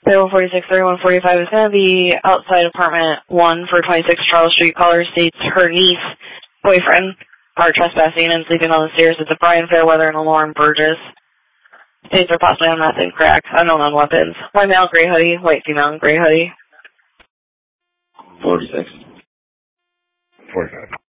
046-3145 is going to be outside apartment 1 for 26 Charles Street. Caller states her niece, boyfriend, are trespassing and sleeping on the stairs. It's a Brian Fairweather and a Lauren Burgess. States are possibly on meth and crack. Unknown on weapons. White male, gray hoodie. White female, gray hoodie. 46. 45.